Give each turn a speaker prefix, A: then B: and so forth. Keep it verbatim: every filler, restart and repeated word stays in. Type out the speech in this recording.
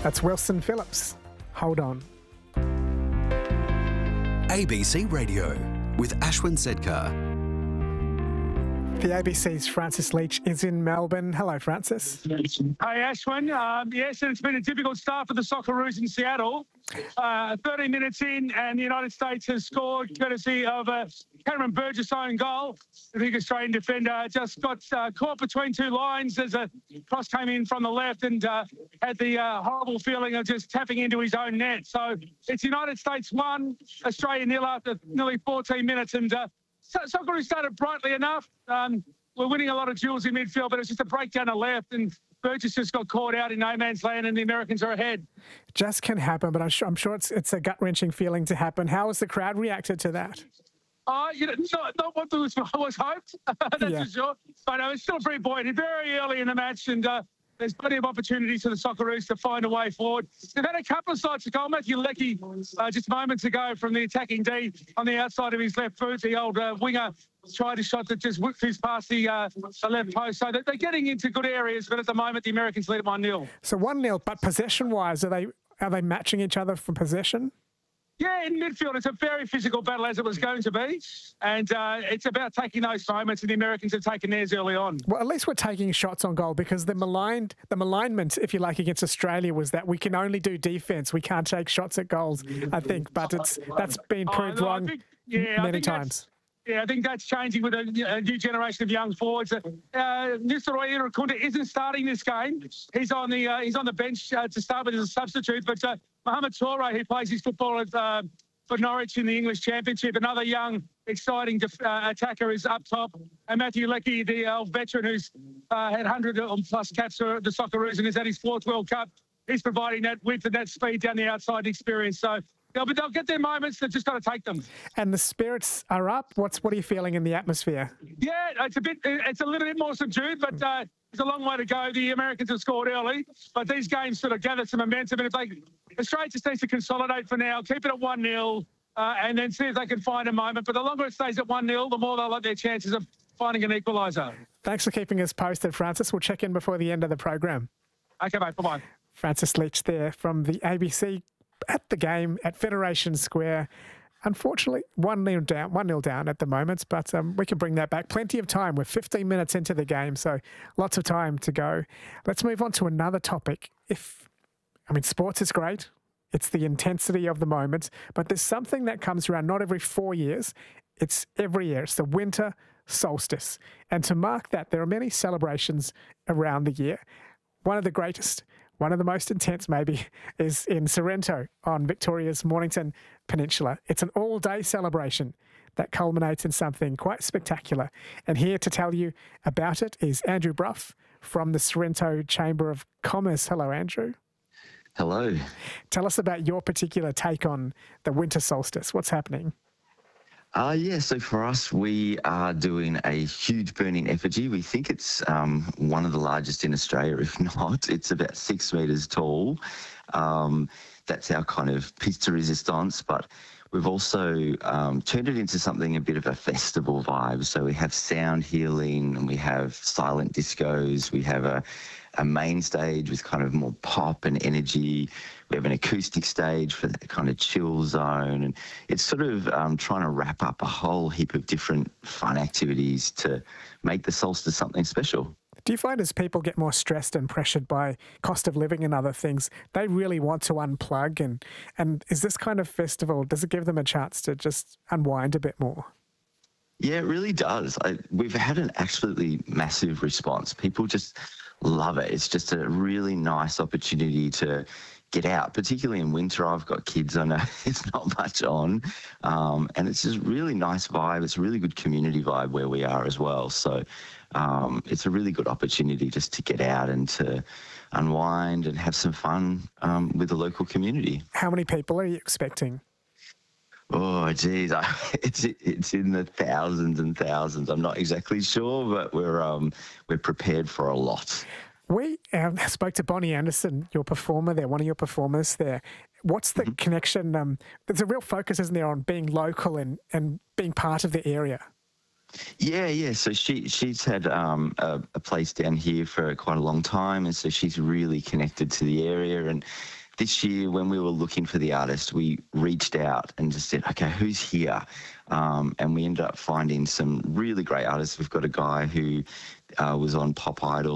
A: That's Wilson Phillips. Hold on.
B: A B C Radio with Ashwin Sedkar.
A: The A B C's Francis Leach is in Melbourne. Hello, Francis.
C: Hey, Ashwin. Um, yes, and it's been a difficult start for the Socceroos in Seattle. Uh, thirty minutes in, and the United States has scored courtesy of uh, Cameron Burgess' own goal. The big Australian defender just got uh, caught between two lines as a cross came in from the left and uh, had the uh, horrible feeling of just tapping into his own net. So it's United States one, Australia nil after nearly fourteen minutes. And uh, Socceroos started brightly enough. Um, we're winning a lot of duels in midfield, but it's just a breakdown to left, and Burgess just got caught out in no man's land, and the Americans are ahead.
A: Just can happen, but I'm sure, I'm sure it's it's a gut-wrenching feeling to happen. How has the crowd reacted to that?
C: Uh, you know, not, not what was, was hoped, that's yeah. for sure. But uh, it's still pretty buoyant. Very early in the match, and uh, there's plenty of opportunities for the Socceroos to find a way forward. They've had a couple of sides to goal. Matthew Leckie, uh, just moments ago from the attacking D on the outside of his left foot, the old uh, winger tried a shot that just whipped his past the, uh, the left post. So they're getting into good areas, but at the moment the Americans lead at one nil.
A: So one nil, but possession-wise, are they are they matching each other for possession?
C: Yeah, in midfield, it's a very physical battle, as it was going to be. And uh, it's about taking those moments, and the Americans have taken theirs early on.
A: Well, at least we're taking shots on goal, because the maligned, the malignment, if you like, against Australia was that we can only do defence. We can't take shots at goals, I think. But it's that's been proved
C: oh, no,
A: wrong
C: think, yeah,
A: many times.
C: Yeah, I think that's changing with a, a new generation of young forwards. Uh, Nistelrooy Irankunda isn't starting this game. He's on the uh, he's on the bench uh, to start with as a substitute. But uh, Mohamed Toure, who plays his football at, uh, for Norwich in the English Championship, another young, exciting def- uh, attacker, is up top. And Matthew Leckie, the uh, veteran who's uh, had one hundred plus caps for the Socceroos and is at his fourth World Cup, he's providing that width and that speed down the outside experience. So they'll, they'll get their moments. They've just got to take them.
A: And the spirits are up. What's what are you feeling in the atmosphere?
C: Yeah, it's a bit. It's a little bit more subdued, but uh, there's a long way to go. The Americans have scored early, but these games sort of gather some momentum. And if they, Australia just needs to consolidate for now, keep it at one nil, uh, and then see if they can find a moment. But the longer it stays at one nil, the more they'll have their chances of finding an equaliser.
A: Thanks for keeping us posted, Francis. We'll check in before the end of the program.
C: Okay, mate. Bye-bye.
A: Francis Leach there from the A B C at the game at Federation Square. Unfortunately, one nil down, one nil down at the moment, but um, we can bring that back. Plenty of time. We're fifteen minutes into the game, so lots of time to go. Let's move on to another topic. If, I mean, sports is great. It's the intensity of the moment, but there's something that comes around not every four years. It's every year. It's the winter solstice. And to mark that, there are many celebrations around the year. One of the greatest, one of the most intense maybe, is in Sorrento on Victoria's Mornington Peninsula. It's an all-day celebration that culminates in something quite spectacular. And here to tell you about it is Andrew Brough from the Sorrento Chamber of Commerce. Hello, Andrew.
D: Hello.
A: Tell us about your particular take on the winter solstice. What's happening?
D: Uh, yeah, so for us, we are doing a huge burning effigy. We think it's um, one of the largest in Australia, if not. It's about six metres tall. Um, that's our kind of piece de resistance, but we've also um, turned it into something a bit of a festival vibe. So we have sound healing, and we have silent discos. We have a, a main stage with kind of more pop and energy. We have an acoustic stage for that kind of chill zone. And it's sort of um, trying to wrap up a whole heap of different fun activities to make the solstice something special.
A: Do you find as people get more stressed and pressured by cost of living and other things, they really want to unplug? And, and is this kind of festival, does it give them a chance to just unwind a bit more?
D: Yeah, it really does. I, we've had an absolutely massive response. People just love it. It's just a really nice opportunity to get out, particularly in winter. I've got kids, I know it's not much on, um, and it's just really nice vibe. It's a really good community vibe where we are as well. So um, it's a really good opportunity just to get out and to unwind and have some fun um, with the local community.
A: How many people are you expecting?
D: Oh, geez, I, it's it's in the thousands and thousands. I'm not exactly sure, but we're um we're prepared for a lot.
A: We um, spoke to Bonnie Anderson, your performer there, one of your performers there. What's the mm-hmm. connection? Um, there's a real focus, isn't there, on being local and, and being part of the area?
D: Yeah, yeah. So she she's had um, a, a place down here for quite a long time, and so she's really connected to the area. And this year, when we were looking for the artist, we reached out and just said, okay, who's here? Um, and we ended up finding some really great artists. We've got a guy who uh, was on Pop Idol.